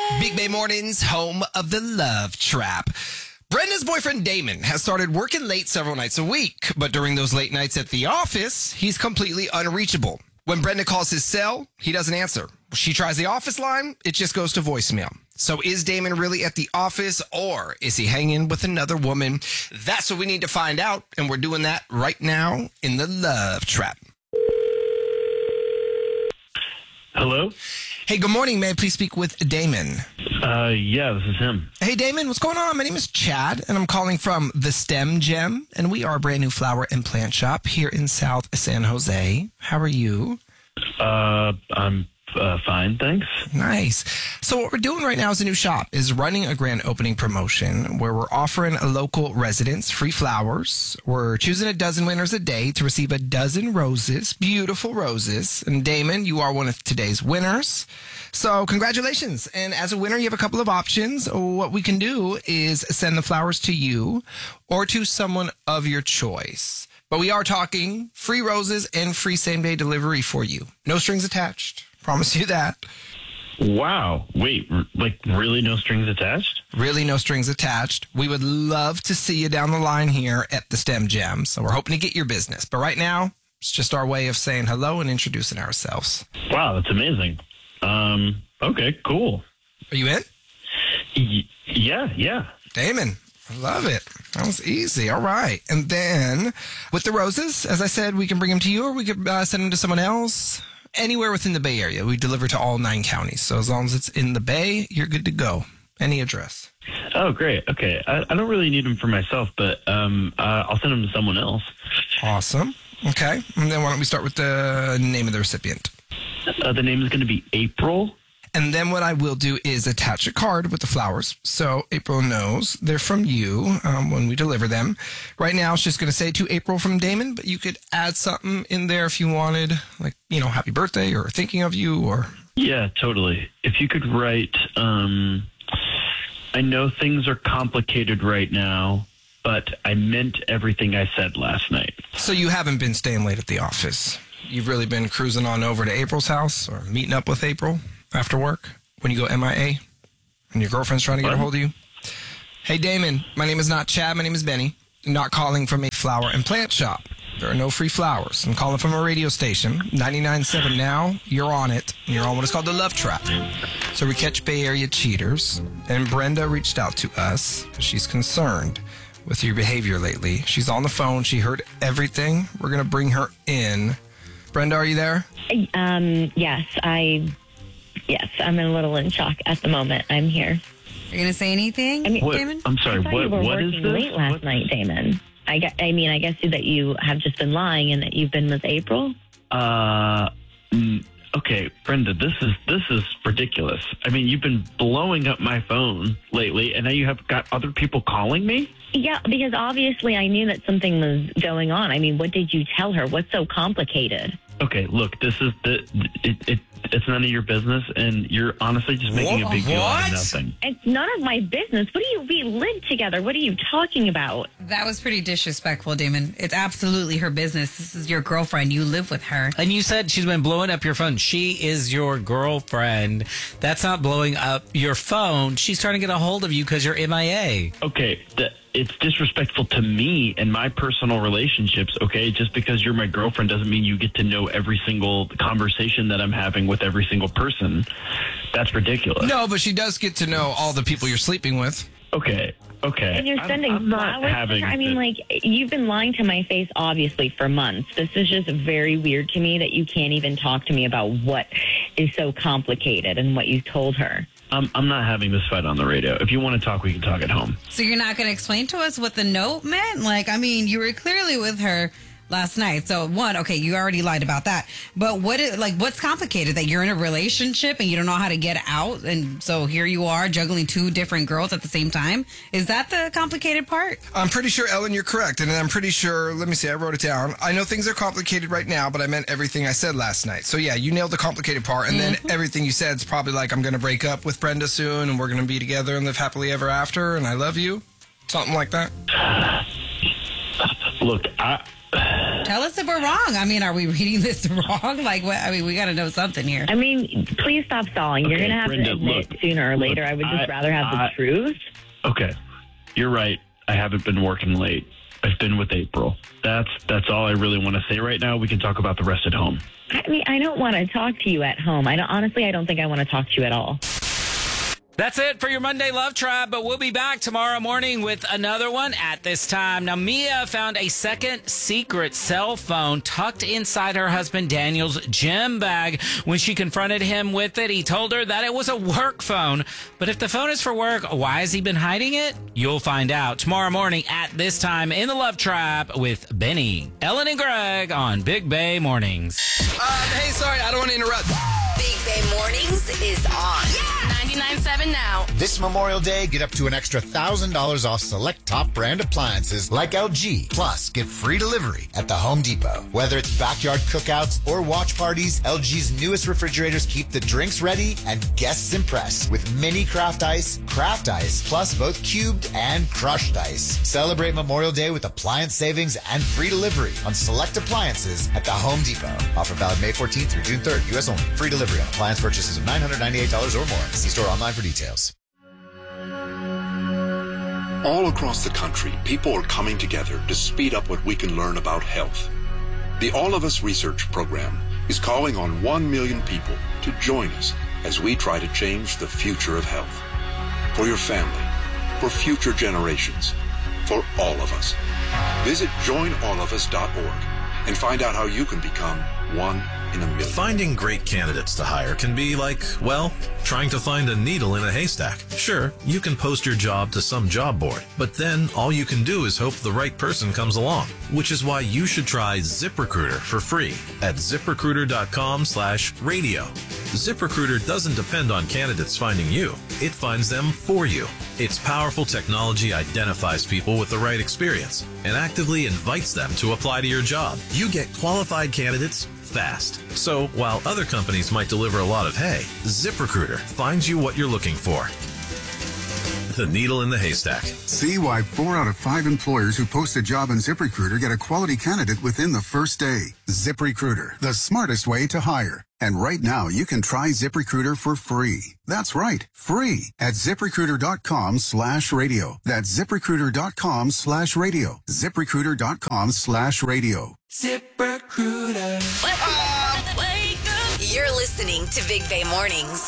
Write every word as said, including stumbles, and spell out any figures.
Big Bay Mornings, home of the Love Trap. Brenda's boyfriend Damon has started working late several nights a week, but during those late nights at the office, he's completely unreachable. When Brenda calls his cell, he doesn't answer. She tries the office line, it just goes to voicemail. So is Damon really at the office, or is he hanging with another woman? That's what we need to find out, and we're doing that right now in the Love Trap. Hello? Hey, good morning. May I please speak with Damon? Uh, yeah, this is him. Hey, Damon, what's going on? My name is Chad, and I'm calling from the STEM Gem, and we are a brand new flower and plant shop here in South San Jose. How are you? Uh, I'm uh, fine, thanks. Nice. So what we're doing right now is a new shop is running a grand opening promotion where we're offering local residents free flowers. We're choosing a dozen winners a day to receive a dozen roses, beautiful roses. And Damon, you are one of today's winners. So congratulations. And as a winner, you have a couple of options. What we can do is send the flowers to you or to someone of your choice. But we are talking free roses and free same-day delivery for you. No strings attached. Promise you that. Wow. Wait, r- like really no strings attached? Really no strings attached. We would love to see you down the line here at the STEM Gem. So we're hoping to get your business. But right now, it's just our way of saying hello and introducing ourselves. Wow, that's amazing. Um, okay, cool. Are you in? Y- yeah, yeah. Damon, I love it. That was easy. All right. And then with the roses, as I said, we can bring them to you or we could uh, send them to someone else. Anywhere within the Bay Area. We deliver to all nine counties. So as long as it's in the Bay, you're good to go. Any address. Oh, great. Okay. I, I don't really need them for myself, but um, uh, I'll send them to someone else. Awesome. Okay. And then why don't we start with the name of the recipient? Uh, the name is going to be April. And then what I will do is attach a card with the flowers. So April knows they're from you um, when we deliver them. Right now, it's just going to say to April from Damon, but you could add something in there if you wanted, like, you know, happy birthday or thinking of you or... Yeah, totally. If you could write, um, I know things are complicated right now, but I meant everything I said last night. So you haven't been staying late at the office. You've really been cruising on over to April's house or meeting up with April after work when you go M I A and your girlfriend's trying to get What? a hold of you. Hey, Damon, my name is not Chad. My name is Benny. I'm not calling from a flower and plant shop. There are no free flowers. I'm calling from a radio station, ninety-nine point seven now. You're on it. You're on what is called the Love Trap. So we catch Bay Area cheaters. And Brenda reached out to us because she's concerned with your behavior lately. She's on the phone. She heard everything. We're going to bring her in. Brenda, are you there? Um, yes, I, yes, I'm a little in shock at the moment. I'm here. You're going to say anything, I mean, What? Damon? I'm sorry, I thought what, you were what is working this? late last What- night, Damon. I, gue- I mean, I guess that you have just been lying and that you've been with April. Uh, mm, okay, Brenda, this is this is ridiculous. I mean, you've been blowing up my phone lately, and now you have got other people calling me? Yeah, because obviously I knew that something was going on. I mean, what did you tell her? What's so complicated? Okay, look, this is the it, it it's none of your business, and you're honestly just making a big deal out What? of nothing. It's none of my business. What do you, we live together. What are you talking about? That was pretty disrespectful, Damon. It's absolutely her business. This is your girlfriend. You live with her. And you said she's been blowing up your phone. She is your girlfriend. That's not blowing up your phone. She's trying to get a hold of you because you're M I A. Okay, the, it's disrespectful to me and my personal relationships, okay? Just because you're my girlfriend doesn't mean you get to know every single conversation that I'm having with every single person. That's ridiculous. No, but she does get to know all the people you're sleeping with. Okay, okay. And you're I'm- sending I'm, not flowers having to her? I mean, this- like, you've been lying to my face, obviously, for months. This is just very weird to me that you can't even talk to me about what is so complicated and what you told her. I'm, I'm not having this fight on the radio. If you want to talk, we can talk at home. So you're not going to explain to us what the note meant? Like, I mean, you were clearly with her last night. So one, okay, you already lied about that. But what is, like, what's complicated? That you're in a relationship and you don't know how to get out? And so here you are juggling two different girls at the same time? Is that the complicated part? I'm pretty sure, Ellen, you're correct. And I'm pretty sure, let me see, I wrote it down. I know things are complicated right now, but I meant everything I said last night. So yeah, you nailed the complicated part. And Mm-hmm. then everything you said is probably like, I'm going to break up with Brenda soon and we're going to be together and live happily ever after. And I love you. Something like that. Look, I... Tell us if we're wrong. I mean, are we reading this wrong? Like, what? I mean, we got to know something here. I mean, please stop stalling. You're Okay, going to have Brenda, to admit look, sooner or later. look, I would just I- rather have I- the truth. Okay, you're right. I haven't been working late. I've been with April. That's that's all I really want to say right now. We can talk about the rest at home. I mean, I don't want to talk to you at home. I don't, honestly, I don't think I want to talk to you at all. That's it for your Monday Love Tribe, but we'll be back tomorrow morning with another one at this time. Now, Mia found a second secret cell phone tucked inside her husband Daniel's gym bag. When she confronted him with it, he told her that it was a work phone. But if the phone is for work, why has he been hiding it? You'll find out tomorrow morning at this time in the Love Tribe with Benny, Ellen, and Greg on Big Bay Mornings. Uh, hey, sorry, I don't want to interrupt. Big Bay Mornings is on. Yeah! ninety-nine point seven now. This Memorial Day, get up to an extra one thousand dollars off select top brand appliances like L G. Plus, get free delivery at the Home Depot. Whether it's backyard cookouts or watch parties, L G's newest refrigerators keep the drinks ready and guests impressed with mini craft ice, craft ice, plus both cubed and crushed ice. Celebrate Memorial Day with appliance savings and free delivery on select appliances at the Home Depot. Offer valid May fourteenth through June third, U S only. Free delivery on appliance purchases of nine hundred ninety-eight dollars or more. See store online for details. All across the country, people are coming together to speed up what we can learn about health. The All of Us Research Program is calling on one million people to join us as we try to change the future of health. For your family, for future generations, for all of us. Visit join all of us dot org and find out how you can become one in a million. Finding great candidates to hire can be like, well, trying to find a needle in a haystack. Sure, you can post your job to some job board, but then all you can do is hope the right person comes along, which is why you should try ZipRecruiter for free at ZipRecruiter.com slash radio. ZipRecruiter doesn't depend on candidates finding you. It finds them for you. Its powerful technology identifies people with the right experience and actively invites them to apply to your job. You get qualified candidates fast. So while other companies might deliver a lot of hay, ZipRecruiter finds you what you're looking for. The needle in the haystack. See why four out of five employers who post a job on ZipRecruiter get a quality candidate within the first day. ZipRecruiter, the smartest way to hire. And right now, you can try ZipRecruiter for free. That's right, free at ZipRecruiter.com slash radio. That's ZipRecruiter.com slash radio. ZipRecruiter.com slash radio. ZipRecruiter. Wake up. You're listening to Big Bay Mornings.